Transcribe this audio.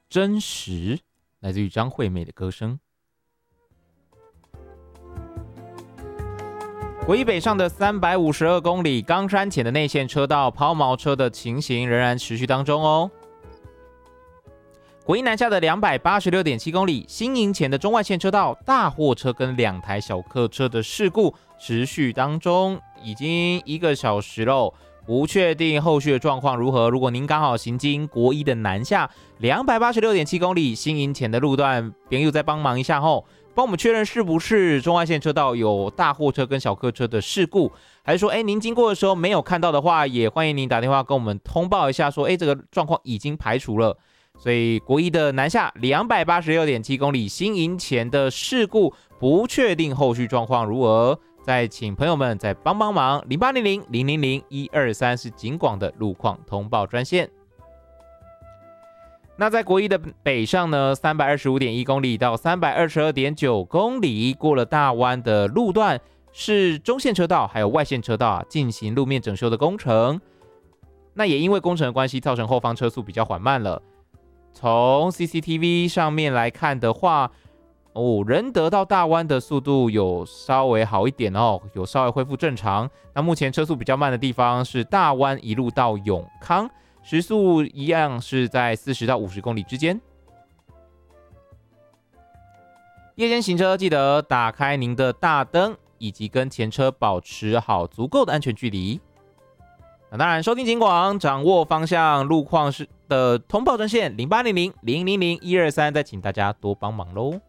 真实，来自于张惠妹的歌声。国一北上的352公里，冈山前的内线车道抛锚车的情形仍然持续当中哦。国一南下的286.7公里，新营前的中外线车道大货车跟2台小客车的事故持续当中，已经1个小时喽，不确定后续的状况如何。如果您刚好行经国一的南下286.7公里，新营前的路段，朋友再帮忙一下吼。帮我们确认是不是中外线车道有大货车跟小客车的事故，还是说您经过的时候没有看到的话，也欢迎您打电话跟我们通报一下说这个状况已经排除了。所以国一的南下286.7公里，新营前的事故不确定后续状况如何，再请朋友们再帮忙0800-000-123是警广的路况通报专线。那在国一的北上呢，325.1公里到322.9公里，过了大湾的路段是中线车道还有外线车道进行路面整修的工程。那也因为工程的关系，造成后方车速比较缓慢了。从 CCTV 上面来看的话，仁德到大湾的速度有稍微好一点哦，有稍微恢复正常。那目前车速比较慢的地方是大湾一路到永康，时速一样是在40到50公里之间。夜间行车记得打开您的大灯，以及跟前车保持好足够的安全距离。那当然，收听警广，掌握方向，路况的通报专线0800-000-123，再请大家多帮忙喽。